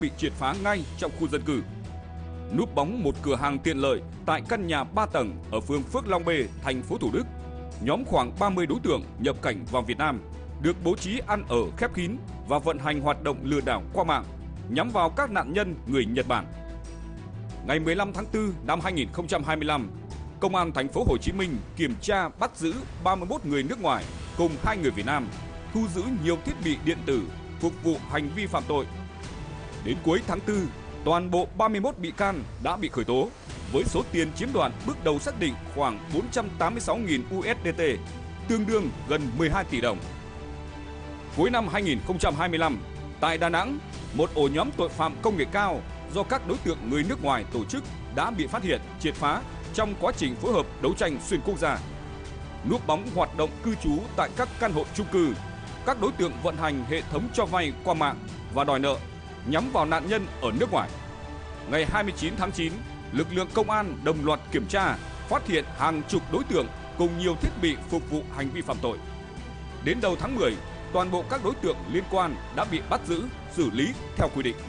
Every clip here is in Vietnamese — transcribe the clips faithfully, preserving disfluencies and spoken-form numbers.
bị triệt phá ngay trong khu dân cư. Núp bóng một cửa hàng tiện lợi tại căn nhà ba tầng ở phường Phước Long B, thành phố Thủ Đức, nhóm khoảng ba mươi đối tượng nhập cảnh vào Việt Nam được bố trí ăn ở khép kín và vận hành hoạt động lừa đảo qua mạng nhắm vào các nạn nhân người Nhật Bản. Ngày mười lăm tháng tư năm hai nghìn không trăm hai mươi lăm, Công an thành phố Hồ Chí Minh kiểm tra bắt giữ ba mươi mốt người nước ngoài cùng hai người Việt Nam, thu giữ nhiều thiết bị điện tử phục vụ hành vi phạm tội. Đến cuối tháng tư, toàn bộ ba mươi mốt bị can đã bị khởi tố với số tiền chiếm đoạt bước đầu xác định khoảng bốn trăm tám mươi sáu nghìn u ét đê tê, tương đương gần mười hai tỷ đồng. Cuối năm hai nghìn không trăm hai mươi lăm, tại Đà Nẵng, một ổ nhóm tội phạm công nghệ cao do các đối tượng người nước ngoài tổ chức đã bị phát hiện, triệt phá trong quá trình phối hợp đấu tranh xuyên quốc gia. Núp bóng hoạt động cư trú tại các căn hộ chung cư, các đối tượng vận hành hệ thống cho vay qua mạng và đòi nợ nhắm vào nạn nhân ở nước ngoài. Ngày hai mươi chín tháng chín, lực lượng công an đồng loạt kiểm tra, phát hiện hàng chục đối tượng cùng nhiều thiết bị phục vụ hành vi phạm tội. Đến đầu tháng mười, toàn bộ các đối tượng liên quan đã bị bắt giữ, xử lý theo quy định.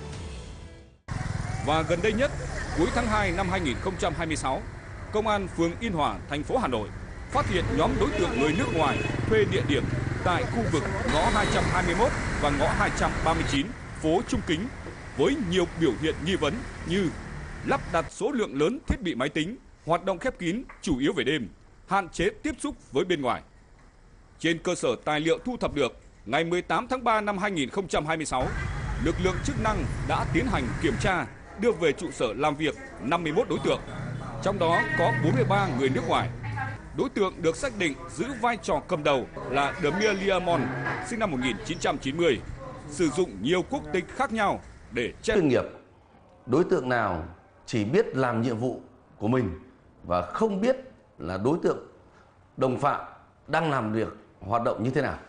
Và gần đây nhất, cuối tháng hai năm hai nghìn không trăm hai mươi sáu, Công an phường Yên Hòa, thành phố Hà Nội phát hiện nhóm đối tượng người nước ngoài thuê địa điểm tại khu vực ngõ hai trăm hai mươi mốt và ngõ hai trăm ba mươi chín, phố Trung Kính với nhiều biểu hiện nghi vấn như lắp đặt số lượng lớn thiết bị máy tính, hoạt động khép kín chủ yếu về đêm, hạn chế tiếp xúc với bên ngoài. Trên cơ sở tài liệu thu thập được, ngày mười tám tháng ba năm hai nghìn không trăm hai mươi sáu, lực lượng chức năng đã tiến hành kiểm tra, đưa về trụ sở làm việc năm mươi mốt đối tượng, trong đó có bốn mươi ba người nước ngoài. Đối tượng được xác định giữ vai trò cầm đầu là Demir Liamon, sinh năm một nghìn chín trăm chín mươi, sử dụng nhiều quốc tịch khác nhau để che chuyên nghiệp. Đối tượng nào chỉ biết làm nhiệm vụ của mình và không biết là đối tượng đồng phạm đang làm việc hoạt động như thế nào.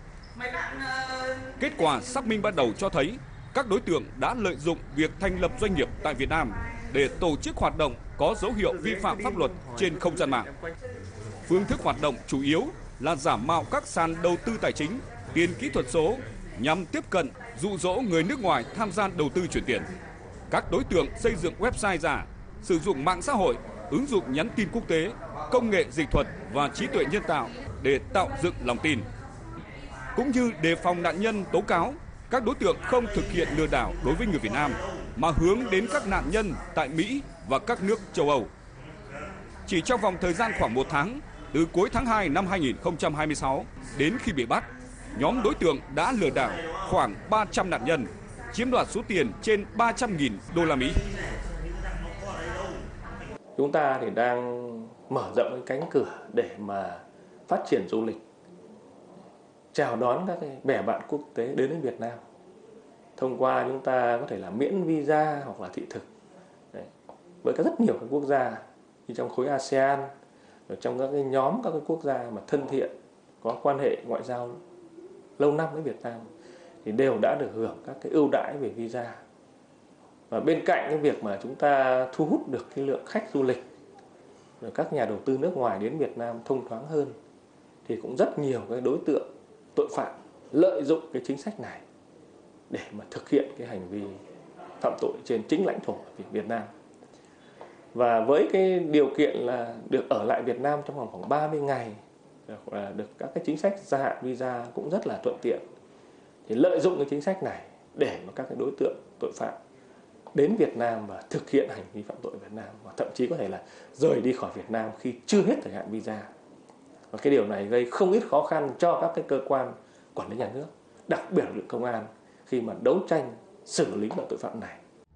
Kết quả xác minh ban đầu cho thấy các đối tượng đã lợi dụng việc thành lập doanh nghiệp tại Việt Nam để tổ chức hoạt động có dấu hiệu vi phạm pháp luật trên không gian mạng. Phương thức hoạt động chủ yếu là giả mạo các sàn đầu tư tài chính, tiền kỹ thuật số nhằm tiếp cận, dụ dỗ người nước ngoài tham gia đầu tư chuyển tiền. Các đối tượng xây dựng website giả, sử dụng mạng xã hội, ứng dụng nhắn tin quốc tế, công nghệ dịch thuật và trí tuệ nhân tạo để tạo dựng lòng tin. Cũng như đề phòng nạn nhân tố cáo, các đối tượng không thực hiện lừa đảo đối với người Việt Nam mà hướng đến các nạn nhân tại Mỹ và các nước châu Âu. Chỉ trong vòng thời gian khoảng một tháng, từ cuối tháng hai năm hai nghìn không trăm hai mươi sáu đến khi bị bắt, nhóm đối tượng đã lừa đảo khoảng ba trăm nạn nhân, chiếm đoạt số tiền trên ba trăm nghìn đô la Mỹ. Chúng ta thì đang mở rộng cái cánh cửa để mà phát triển du lịch, chào đón các cái bè bạn quốc tế đến với Việt Nam. Thông qua chúng ta có thể là miễn visa hoặc là thị thực. Đấy. Với các rất nhiều các quốc gia như trong khối a sê an, ở trong các cái nhóm các cái quốc gia mà thân thiện, có quan hệ ngoại giao lâu năm với Việt Nam thì đều đã được hưởng các cái ưu đãi về visa. Và bên cạnh cái việc mà chúng ta thu hút được cái lượng khách du lịch, rồi các nhà đầu tư nước ngoài đến Việt Nam thông thoáng hơn, thì cũng rất nhiều cái đối tượng tội phạm lợi dụng cái chính sách này để mà thực hiện cái hành vi phạm tội trên chính lãnh thổ Việt Nam. Và với cái điều kiện là được ở lại Việt Nam trong vòng khoảng ba mươi ngày, và được các cái chính sách gia hạn visa cũng rất là thuận tiện, thì lợi dụng cái chính sách này để mà các cái đối tượng tội phạm đến Việt Nam và thực hiện hành vi phạm tội ở Việt Nam, và thậm chí có thể là rời đi khỏi Việt Nam khi chưa hết thời hạn visa. Và cái điều này gây không ít khó khăn cho các cái cơ quan quản lý nhà nước, đặc biệt là lực lượng công an khi mà đấu tranh xử lý loại tội phạm này.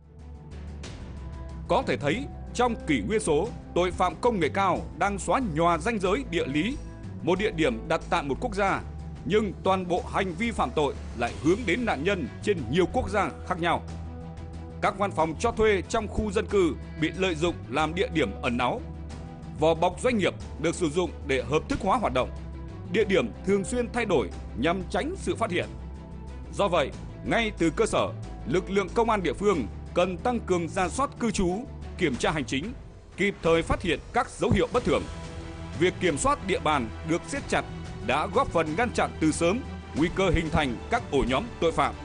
Có thể thấy trong kỷ nguyên số, tội phạm công nghệ cao đang xóa nhòa ranh giới địa lý, một địa điểm đặt tại một quốc gia, nhưng toàn bộ hành vi phạm tội lại hướng đến nạn nhân trên nhiều quốc gia khác nhau. Các văn phòng cho thuê trong khu dân cư bị lợi dụng làm địa điểm ẩn náu. Vỏ bọc doanh nghiệp được sử dụng để hợp thức hóa hoạt động. Địa điểm thường xuyên thay đổi nhằm tránh sự phát hiện. Do vậy, ngay từ cơ sở, lực lượng công an địa phương cần tăng cường rà soát cư trú, kiểm tra hành chính, kịp thời phát hiện các dấu hiệu bất thường. Việc kiểm soát địa bàn được siết chặt đã góp phần ngăn chặn từ sớm nguy cơ hình thành các ổ nhóm tội phạm.